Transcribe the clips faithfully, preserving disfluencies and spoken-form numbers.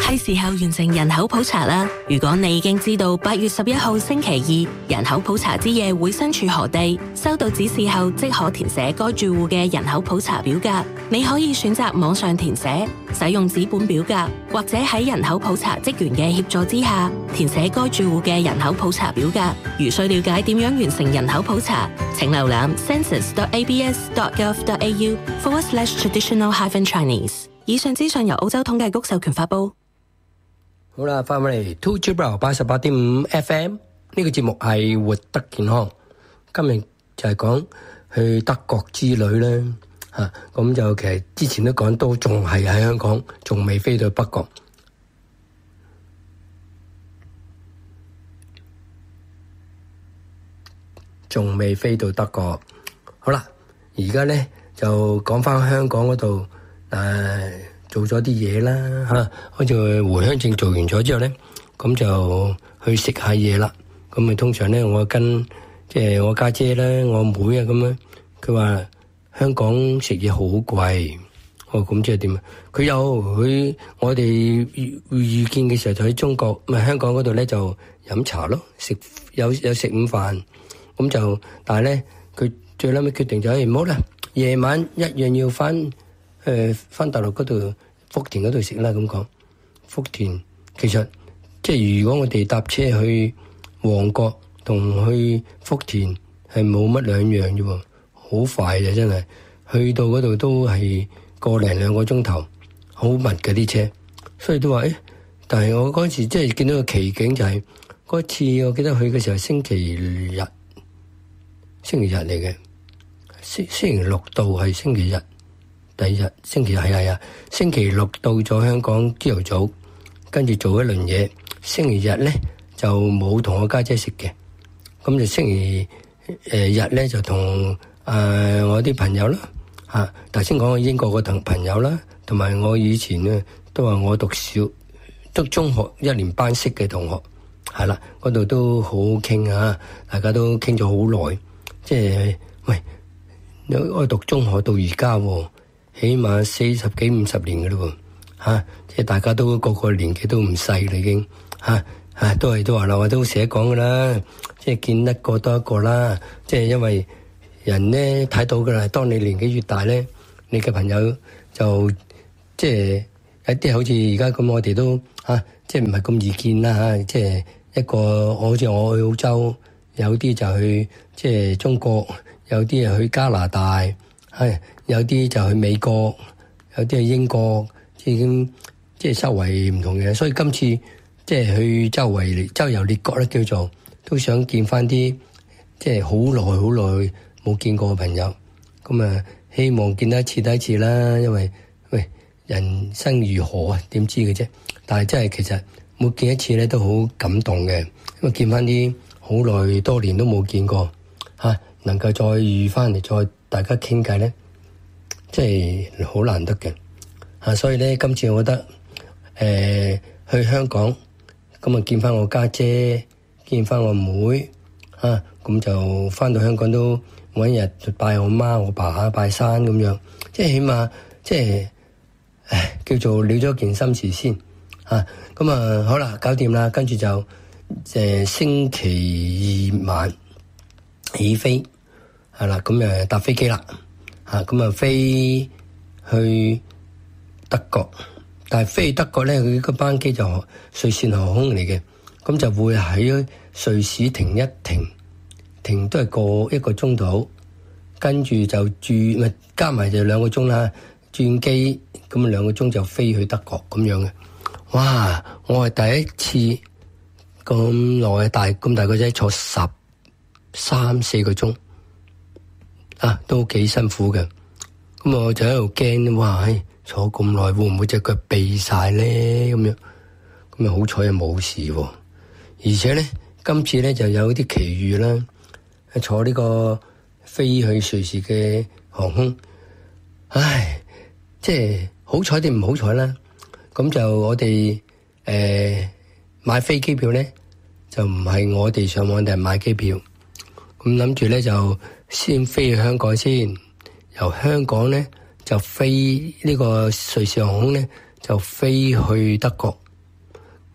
係時候完成人口普查啦！如果你已經知道八月十一號星期二人口普查之夜會身處何地，收到指示後即可填寫該住戶嘅人口普查表格。你可以選擇網上填寫，使用紙本表格，或者喺人口普查職員嘅協助之下填寫該住戶嘅人口普查表格。如需了解點樣完成人口普查，請瀏覽 census dot a b s dot gov dot a u forward slash traditional hyphen Chinese。以上資訊由澳洲統計局授權發佈。 好啦，翻返嚟 two G Brown 八十八點五 F M 呢個節目係活得健康。今日就係講去德國之旅咧，吓咁就其實之前都講都仲係喺香港，仲未飛到北角，仲未飛到德國。好啦，而家咧就講翻香港嗰度誒。做咗啲嘢啦嚇，好似回鄉證做完咗之後咧，咁就去食下嘢啦。咁咪通常咧，我跟即係我家姐咧，我妹啊咁樣，佢話香港食嘢好貴。哦，咁即係點啊？佢有佢我哋遇遇見嘅時候就喺中國，唔係香港嗰度咧就飲茶咯，食有有食午飯。咁就但係咧，佢最撚尾決定就係唔好啦，夜晚一樣要翻誒翻大陸嗰度。福田嗰度食啦，咁講。福田其實即係如果我哋搭車去旺角同去福田係冇乜兩樣啫喎，好快嘅真係，去到嗰度都係個零兩個鐘頭，好密嘅啲車，所以都話誒、欸。但係我嗰時即係見到個奇景就係、是、嗰次，我記得去嘅時候星期日，星期日嚟嘅，星星期六到係星期日。第二日星期日係係啊，星期六到咗香港朝頭早，跟住做一輪嘢。星期日咧就冇同我家姐食嘅，咁就星期誒日咧就同誒、呃、我啲朋友啦嚇。頭先講我英國個同朋友啦，同埋我以前咧都話我讀小讀中學一年班識嘅同學係啦，嗰度都好好傾啊，大家都傾咗好耐。即係喂，我讀中學到而家喎。起碼四十幾五十年嘅咯喎，嚇！即係大家都個個年紀都唔細啦，已經嚇嚇都係都話啦，我都寫講噶啦，即係見一個多一個啦。即係因為人咧睇到噶啦，當你年紀越大咧，你嘅朋友就即係有啲好似而家咁，我哋都嚇即係唔係咁易見啦嚇。即係一個好似我去澳洲，有啲就去即係中國，有啲係去加拿大，係。有啲就去美國，有啲去英國，即係已經即係周圍唔同嘅，所以今次即係去周圍周遊列國咧，叫做都想見翻啲即係好耐好耐冇見過嘅朋友。咁啊，希望見得一次得一次啦，因為喂人生如何啊？點知嘅啫？但係真係其實每見一次咧都好感動嘅，因為見翻啲好耐多年都冇見過嚇、啊，能夠再遇翻嚟再大家傾偈咧。即係好難得嘅，啊！所以咧，今次我覺得，誒、呃，去香港，咁啊見翻我家姐，見翻我妹，啊，咁就翻到香港都搵日拜我媽、我爸下拜山咁樣，即係起碼，即係，唉，叫做了咗件心事先，啊，咁啊好啦，搞掂啦，跟住就，誒、呃，星期二晚起飛，係啦，咁誒搭飛機啦。嚇咁啊飛去德國，但係飛去德國咧，佢個班機就瑞士航空嚟嘅，咁就會喺瑞士停一停，停都係個一個鐘度，跟住就轉咪加埋就兩個鐘啦，轉機咁啊兩個鐘就飛去德國咁樣嘅。哇！我係第一次咁耐大咁大個仔坐十三四個鐘。啊，都幾辛苦嘅，咁我就喺度驚，哇！唉，坐咁耐會唔會隻腳痹晒咧？咁樣，咁啊好彩又冇事喎。而且咧，今次咧就有啲奇遇啦，坐呢個飛去瑞士嘅航空，唉，即係好彩定唔好彩啦。咁就我哋誒、呃、買飛機票咧，就唔係我哋上網定係買機票，咁諗住咧就。先飛去香港先，由香港咧就飛呢個瑞士航空咧就飛去德國，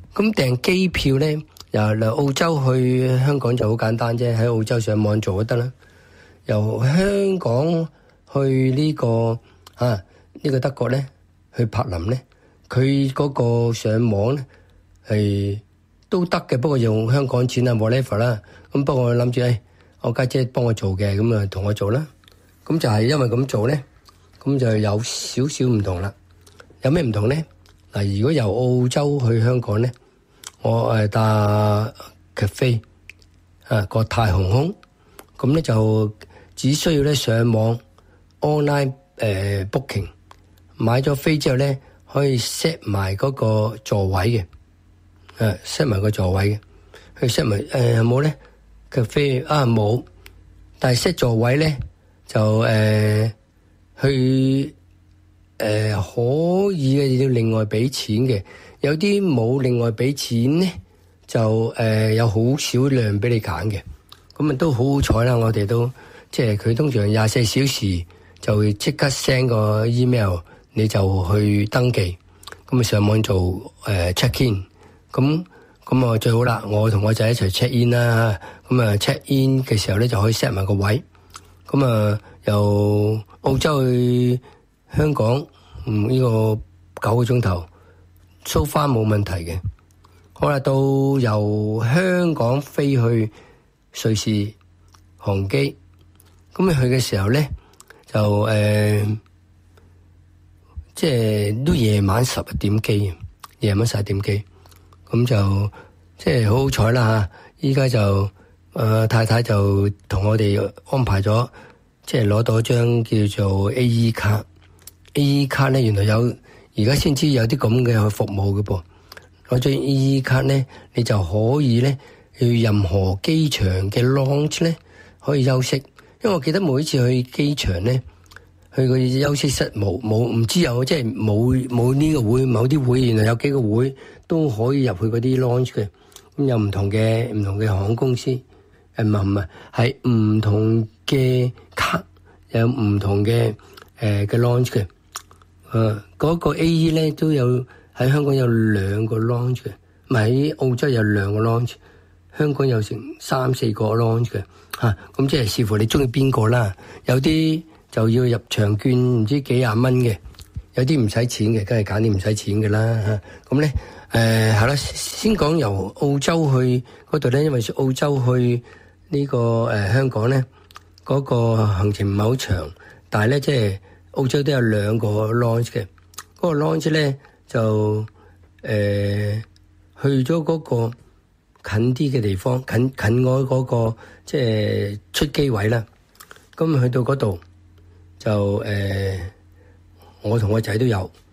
咁訂機票咧，由嚟澳洲去香港就好簡單啫，喺澳洲上網做就得啦。由香港去呢個啊呢個德國咧，去柏林咧，佢嗰個上網咧係都得嘅，不過用香港錢啊 whatever 啦。咁不過我諗住誒，我家姐幫我做嘅，咁啊同我做啦。咁就係因為咁做咧，咁就有少少唔同啦。有咩唔同咧？嗱，如果由澳洲去香港咧，我誒搭 cafe 啊國泰航空，咁咧就只需要咧上網 online 誒 booking， 買咗飛之後咧可以 set 埋嗰個座位嘅，誒 set 埋個座位嘅，去 set 埋誒有冇咧 cafe 啊冇，但係 set 座位咧就誒去。誒、呃、可以嘅，要另外俾錢嘅。有啲冇另外俾錢咧，就誒、呃、有好少量俾你揀嘅。咁啊都好好彩啦！我哋都即係佢通常廿四小時就會即刻 send 個 email， 你就去登記。咁啊上網做誒、呃、check in。咁咁啊最好啦！我同我仔一齊 check in 啦。咁啊 check in 嘅時候咧就可以 set 埋個位。咁啊由澳洲去香港嗯呢、這個九個鐘頭，so far冇問題嘅。好啦，到由香港飛去瑞士航機，咁你去嘅時候咧就誒、呃，即係都夜晚十一點機，夜晚十一點機，咁就即係好好彩啦吓！依家就誒、呃、太太就同我哋安排咗，即係攞到一張叫做 A E 卡。A E 卡咧，原來有而家先知有啲咁嘅服務嘅噃。攞張 A E 卡咧，你就可以咧去任何機場嘅 lounge 咧可以休息。因為我記得每一次去機場咧，去個休息室冇冇唔知有即係冇冇呢個會，某啲會原來有幾個會都可以入去嗰啲 lounge 嘅。咁有唔同嘅唔同嘅航空公司，誒唔係唔係係唔同嘅卡，有唔同嘅誒嘅 lounge 嘅。誒、呃，嗰、那個 A E 咧都有喺香港有兩個 launch 嘅，唔係喺澳洲有兩個 launch， 香港有成三四個 launch 嘅吓，咁、啊、即係視乎你中意邊個啦。有啲就要入場券唔知幾廿蚊嘅，有啲唔使錢嘅，梗係揀啲唔使錢嘅啦吓。咁咧誒係啦，先講由澳洲去嗰度咧，因為澳洲去呢、這個誒、呃、香港咧嗰、那個行程唔係好長，但係咧即係。澳洲都有兩個 launch 嘅，嗰、那個 launch 咧就誒、呃、去咗嗰個近啲嘅地方，近近我嗰、那個即係出機位啦。咁去到嗰度就誒、呃，我同我仔都有。